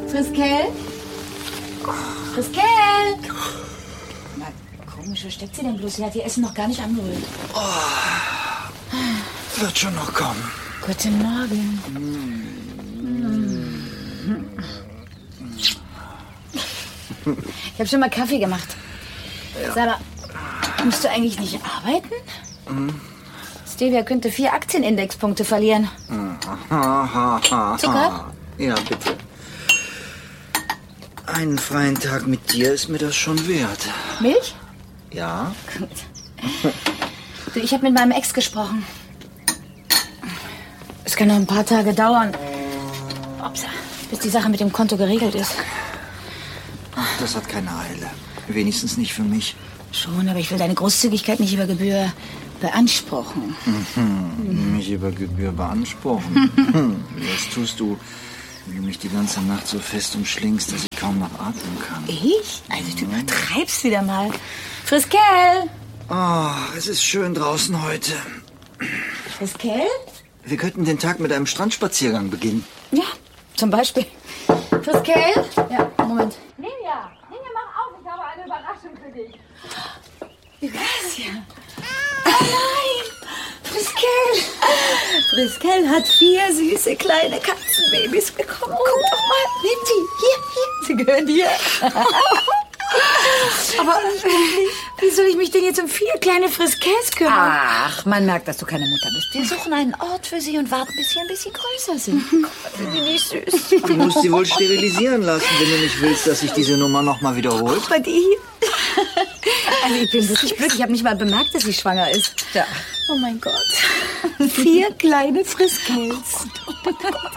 Friskel? Friskel? Na, komisch, wo steckt sie denn bloß? Sie hat ihr Essen noch gar nicht angerührt. Wird schon noch kommen. Guten Morgen. Ich habe schon mal Kaffee gemacht. Ja. Sag mal, musst du eigentlich nicht arbeiten? Stevia könnte 4 Aktienindexpunkte verlieren. Zucker? Ja, bitte. Einen freien Tag mit dir ist mir das schon wert. Milch? Ja? Gut. Du, ich habe mit meinem Ex gesprochen. Es kann noch ein paar Tage dauern. Ups, bis die Sache mit dem Konto geregelt ist. Ach, das hat keine Eile. Wenigstens nicht für mich. Schon, aber ich will deine Großzügigkeit nicht über Gebühr beanspruchen. Mich über Gebühr beanspruchen. Das tust du, wenn du mich die ganze Nacht so fest umschlingst, dass ich kaum noch atmen kann. Ich? Also du übertreibst wieder mal. Friskel! Oh, es ist schön draußen heute. Friskel? Wir könnten den Tag mit einem Strandspaziergang beginnen. Ja, zum Beispiel. Friskel? Ja, Moment. Ninja, mach auf, ich habe eine Überraschung für dich. Gracia. Oh nein! Friskel! Friskel hat 4 süße kleine Katzenbabys bekommen. Guck doch mal, nimm die. Hier, sie gehören dir. Aber wie soll ich mich denn jetzt um 4 kleine Friskels kümmern? Ach, man merkt, dass du keine Mutter bist. Wir suchen einen Ort für sie und warten, bis sie ein bisschen größer sind. Guck mal, sind die nicht süß? Du musst sie wohl sterilisieren lassen, wenn du nicht willst, dass sich diese Nummer nochmal wiederholt. Aber die... Also ich bin wirklich glücklich. Ich habe nicht mal bemerkt, dass sie schwanger ist. Ja. Oh mein Gott. 4 kleine Friskels.